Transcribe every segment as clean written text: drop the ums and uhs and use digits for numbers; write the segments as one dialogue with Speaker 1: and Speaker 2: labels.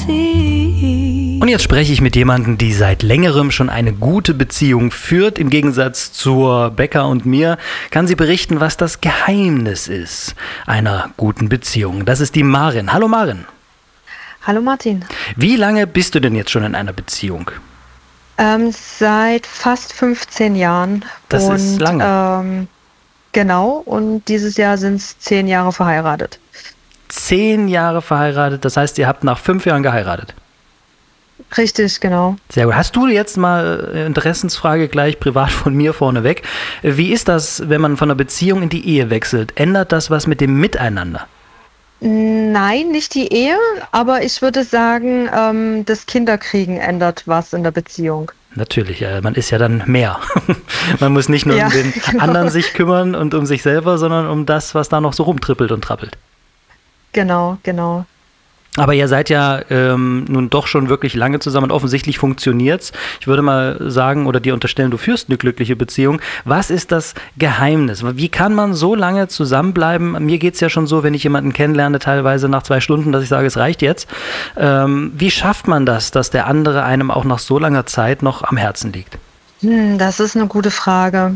Speaker 1: Und jetzt spreche ich mit jemandem, die seit längerem schon eine gute Beziehung führt. Im Gegensatz zur Becca und mir kann sie berichten, was das Geheimnis ist einer guten Beziehung. Das ist die Marin. Hallo Marin.
Speaker 2: Hallo Martin.
Speaker 1: Wie lange bist du denn jetzt schon in einer Beziehung?
Speaker 2: Seit fast 15 Jahren.
Speaker 1: Das ist lange.
Speaker 2: Genau, und dieses Jahr sind es 10 Jahre verheiratet.
Speaker 1: 10 Jahre verheiratet, das heißt, ihr habt nach 5 Jahren geheiratet?
Speaker 2: Richtig, genau.
Speaker 1: Sehr gut. Hast du jetzt mal Interessensfrage gleich privat von mir vorneweg? Wie ist das, wenn man von einer Beziehung in die Ehe wechselt? Ändert das was mit dem Miteinander?
Speaker 2: Nein, nicht die Ehe, aber ich würde sagen, das Kinderkriegen ändert was in der Beziehung.
Speaker 1: Natürlich, man ist ja dann mehr. Man muss nicht nur um den anderen sich kümmern und um sich selber, sondern um das, was da noch so rumtrippelt und trappelt.
Speaker 2: Genau, genau.
Speaker 1: Aber ihr seid ja nun doch schon wirklich lange zusammen und offensichtlich funktioniert's. Ich würde mal sagen oder dir unterstellen, du führst eine glückliche Beziehung. Was ist das Geheimnis? Wie kann man so lange zusammenbleiben? Mir geht's ja schon so, wenn ich jemanden kennenlerne, teilweise nach 2 Stunden, dass ich sage, es reicht jetzt. Wie schafft man das, dass der andere einem auch nach so langer Zeit noch am Herzen liegt?
Speaker 2: Das ist eine gute Frage.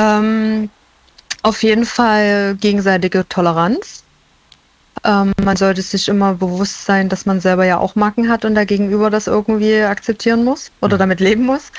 Speaker 2: Auf jeden Fall gegenseitige Toleranz. Man sollte sich immer bewusst sein, dass man selber ja auch Macken hat und der Gegenüber das irgendwie akzeptieren muss oder damit leben muss.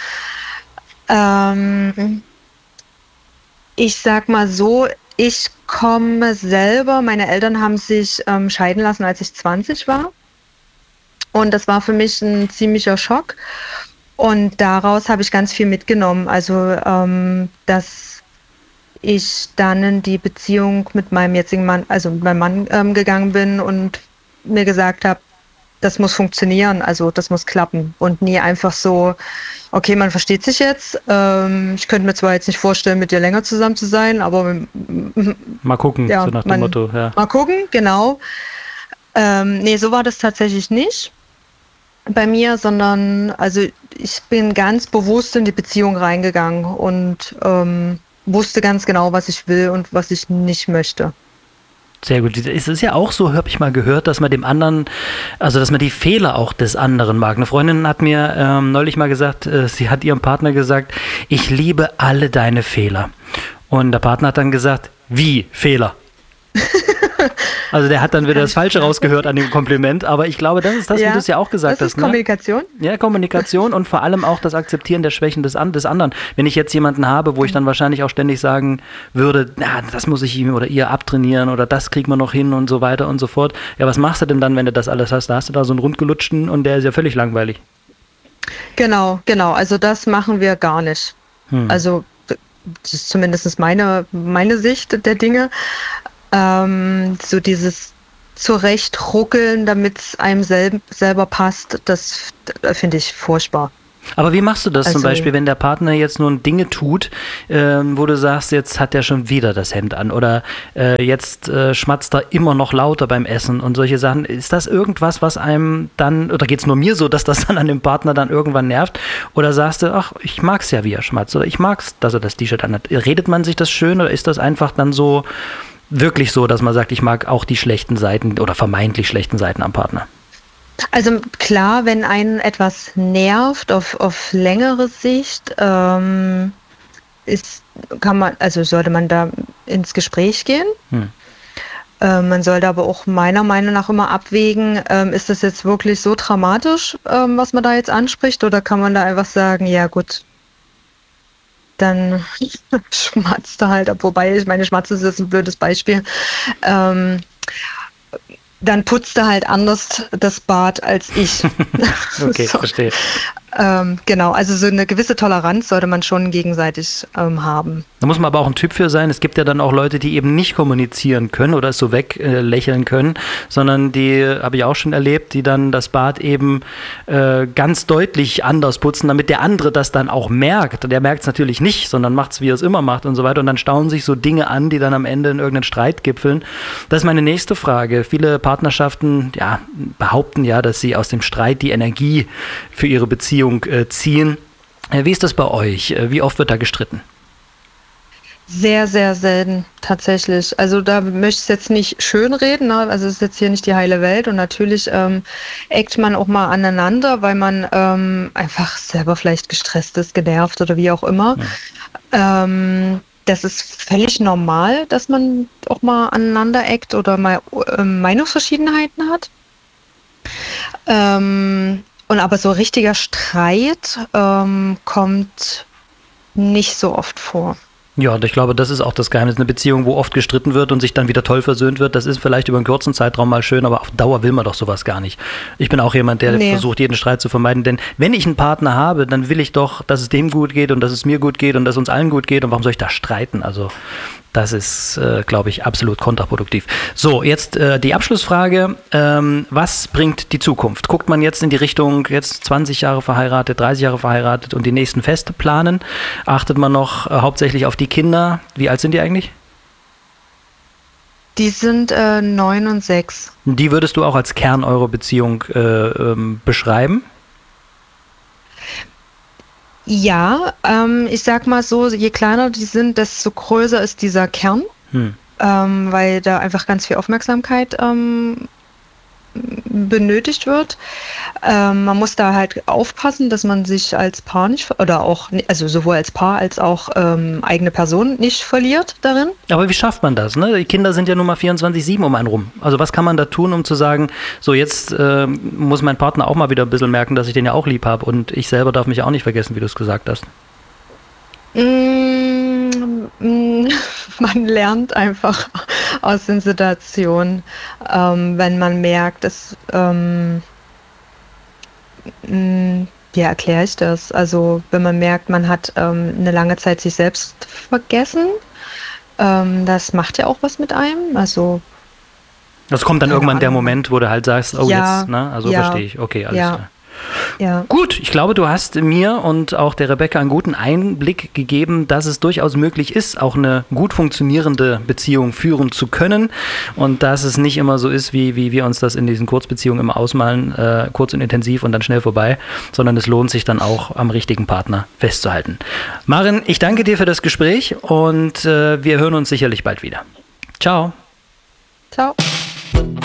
Speaker 2: Ich sag mal so, ich komme selber, meine Eltern haben sich scheiden lassen, als ich 20 war. Und das war für mich ein ziemlicher Schock. Und daraus habe ich ganz viel mitgenommen. Also, dass ich dann in die Beziehung mit meinem jetzigen Mann, also mit meinem Mann gegangen bin und mir gesagt habe, das muss funktionieren, also das muss klappen und nie einfach so, okay, man versteht sich jetzt, ich könnte mir zwar jetzt nicht vorstellen, mit dir länger zusammen zu sein, aber
Speaker 1: mal gucken,
Speaker 2: ja,
Speaker 1: so nach dem Motto. Ja.
Speaker 2: Mal gucken, genau. Nee, so war das tatsächlich nicht bei mir, sondern also ich bin ganz bewusst in die Beziehung reingegangen und wusste ganz genau, was ich will und was ich nicht möchte.
Speaker 1: Sehr gut. Es ist ja auch so, habe ich mal gehört, dass man dem anderen, also dass man die Fehler auch des anderen mag. Eine Freundin hat mir neulich mal gesagt, sie hat ihrem Partner gesagt, ich liebe alle deine Fehler. Und der Partner hat dann gesagt, wie Fehler? Also der hat dann wieder das Falsche rausgehört an dem Kompliment, aber ich glaube, das ist das, wie du es ja auch gesagt hast.
Speaker 2: Das ist Kommunikation.
Speaker 1: Ne? Ja, Kommunikation und vor allem auch das Akzeptieren der Schwächen des anderen. Wenn ich jetzt jemanden habe, wo ich dann wahrscheinlich auch ständig sagen würde, na, das muss ich ihm oder ihr abtrainieren oder das kriegt man noch hin und so weiter und so fort. Ja, was machst du denn dann, wenn du das alles hast? Da hast du da so einen rundgelutschten und der ist ja völlig langweilig.
Speaker 2: Genau. Also das machen wir gar nicht. Also das ist zumindest meine Sicht der Dinge. So dieses Zurechtruckeln, damit es einem selber passt, das finde ich furchtbar.
Speaker 1: Aber wie machst du das zum Beispiel, wenn der Partner jetzt nun Dinge tut, wo du sagst, jetzt hat er schon wieder das Hemd an oder jetzt schmatzt er immer noch lauter beim Essen und solche Sachen. Ist das irgendwas, was einem dann, oder geht es nur mir so, dass das dann an dem Partner dann irgendwann nervt? Oder sagst du, ach, ich mag's ja, wie er schmatzt oder ich mag's, dass er das T-Shirt anhat. Redet man sich das schön oder ist das einfach dann so wirklich so, dass man sagt, ich mag auch die schlechten Seiten oder vermeintlich schlechten Seiten am Partner?
Speaker 2: Also klar, wenn einen etwas nervt auf längere Sicht, sollte man da ins Gespräch gehen. Man sollte aber auch meiner Meinung nach immer abwägen, ist das jetzt wirklich so dramatisch, was man da jetzt anspricht, oder kann man da einfach sagen, ja gut, dann schmatzt er halt, wobei ich meine, Schmatze ist jetzt ein blödes Beispiel, dann putzt er halt anders das Bad als ich.
Speaker 1: Okay, so. Verstehe.
Speaker 2: Genau, also so eine gewisse Toleranz sollte man schon gegenseitig haben.
Speaker 1: Da muss man aber auch ein Typ für sein. Es gibt ja dann auch Leute, die eben nicht kommunizieren können oder es so weglächeln können, sondern die, habe ich auch schon erlebt, die dann das Bad eben ganz deutlich anders putzen, damit der andere das dann auch merkt. Der merkt es natürlich nicht, sondern macht es, wie er es immer macht und so weiter. Und dann stauen sich so Dinge an, die dann am Ende in irgendeinen Streit gipfeln. Das ist meine nächste Frage. Viele Partnerschaften behaupten ja, dass sie aus dem Streit die Energie für ihre Beziehung ziehen. Wie ist das bei euch? Wie oft wird da gestritten?
Speaker 2: Sehr, sehr selten, tatsächlich. Also da möchte ich es jetzt nicht schönreden, ne? Also es ist jetzt hier nicht die heile Welt und natürlich eckt man auch mal aneinander, weil man einfach selber vielleicht gestresst ist, genervt oder wie auch immer. Ja. Das ist völlig normal, dass man auch mal aneinander eckt oder mal Meinungsverschiedenheiten hat. Und aber so richtiger Streit kommt nicht so oft vor.
Speaker 1: Ja, und ich glaube, das ist auch das Geheimnis. Eine Beziehung, wo oft gestritten wird und sich dann wieder toll versöhnt wird, das ist vielleicht über einen kurzen Zeitraum mal schön, aber auf Dauer will man doch sowas gar nicht. Ich bin auch jemand, der versucht, jeden Streit zu vermeiden, denn wenn ich einen Partner habe, dann will ich doch, dass es dem gut geht und dass es mir gut geht und dass es uns allen gut geht und warum soll ich da streiten? Also das ist, glaube ich, absolut kontraproduktiv. So, jetzt die Abschlussfrage. Was bringt die Zukunft? Guckt man jetzt in die Richtung, jetzt 20 Jahre verheiratet, 30 Jahre verheiratet und die nächsten Feste planen? Achtet man noch hauptsächlich auf die Kinder? Wie alt sind die eigentlich?
Speaker 2: Die sind 9 und 6.
Speaker 1: Die würdest du auch als Kern eurer Beziehung beschreiben?
Speaker 2: Ja, ich sag mal so, je kleiner die sind, desto größer ist dieser Kern, weil da einfach ganz viel Aufmerksamkeit benötigt wird. Man muss da halt aufpassen, dass man sich als Paar nicht, oder auch, also sowohl als Paar als auch eigene Person nicht verliert darin.
Speaker 1: Aber wie schafft man das? Ne? Die Kinder sind ja nun mal 24/7 um einen rum. Also was kann man da tun, um zu sagen, so jetzt muss mein Partner auch mal wieder ein bisschen merken, dass ich den ja auch lieb habe und ich selber darf mich auch nicht vergessen, wie du es gesagt hast.
Speaker 2: Man lernt einfach aus den Situationen, wenn man merkt, dass, wie erkläre ich das? Also wenn man merkt, man hat eine lange Zeit sich selbst vergessen, das macht ja auch was mit einem. Also
Speaker 1: das kommt dann irgendwann der Moment, wo du halt sagst, oh ja, jetzt, ne? Also verstehe ich, okay, alles klar.
Speaker 2: Ja.
Speaker 1: Gut, ich glaube, du hast mir und auch der Rebecca einen guten Einblick gegeben, dass es durchaus möglich ist, auch eine gut funktionierende Beziehung führen zu können und dass es nicht immer so ist, wie wir uns das in diesen Kurzbeziehungen immer ausmalen, kurz und intensiv und dann schnell vorbei, sondern es lohnt sich dann auch am richtigen Partner festzuhalten. Maren, ich danke dir für das Gespräch und wir hören uns sicherlich bald wieder. Ciao.
Speaker 2: Ciao.